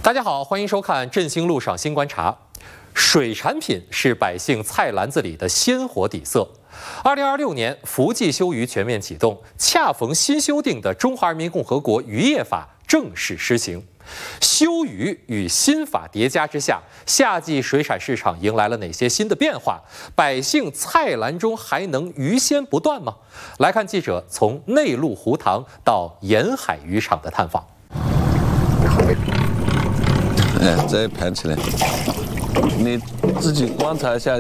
大家好，欢迎收看振兴路上新观察。水产品是百姓菜篮子里的鲜活底色。2026年，福记休渔全面启动，恰逢新修订的《中华人民共和国渔业法》正式施行。休渔与新法叠加之下，夏季水产市场迎来了哪些新的变化？百姓菜篮中还能鱼鲜不断吗？来看记者从内陆湖塘到沿海渔场的探访。 哎，这盘起来，你自己观察一下。